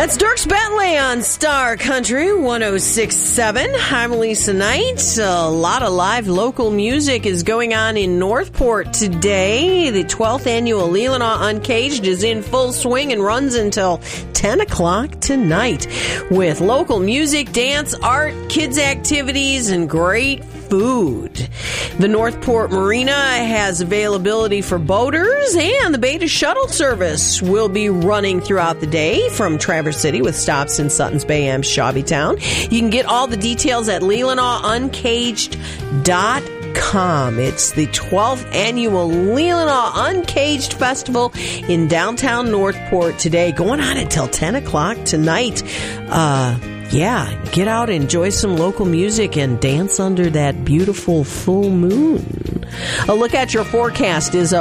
That's Dierks Bentley on Star Country 106.7. I'm Lisa Knight. A lot of live local music is going on in Northport today. The 12th annual Leelanau Uncaged is in full swing and runs until 10 o'clock tonight with local music, dance, art, kids' activities, and great food. The Northport Marina has availability for boaters, and the Beta Shuttle service will be running throughout the day from Traverse City with stops in Suttons Bay and Shawbytown. You can get all the details at LeelanauUncaged.com. It's the 12th annual Leelanau Uncaged Festival in downtown Northport today, going on until 10 o'clock tonight. Get out, enjoy some local music, and dance under that beautiful full moon. A look at your forecast is